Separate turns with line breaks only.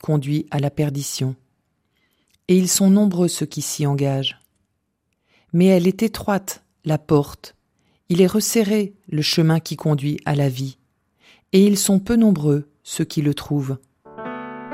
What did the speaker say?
conduit à la perdition, et ils sont nombreux ceux qui s'y engagent. Mais elle est étroite, la porte, il est resserré le chemin qui conduit à la vie, et ils sont peu nombreux ceux qui le trouvent.